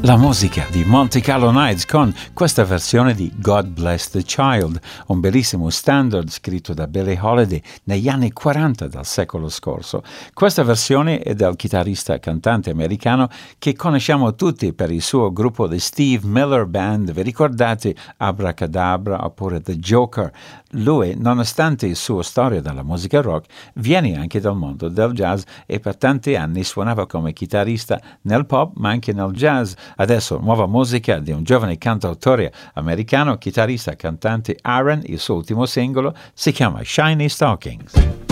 La musica di Monte Carlo Nights con questa versione di God Bless the Child, un bellissimo standard scritto da Billie Holiday negli anni 40 del secolo scorso. Questa versione è del chitarrista e cantante americano che conosciamo tutti per il suo gruppo The Steve Miller Band. Vi ricordate Abracadabra oppure The Joker? Lui, nonostante il suo storia della musica rock, viene anche dal mondo del jazz e per tanti anni suonava come chitarrista nel pop ma anche nel jazz. Adesso nuova musica di un giovane cantautore americano, chitarrista e cantante Aaron. Il suo ultimo singolo si chiama Shiny Stockings.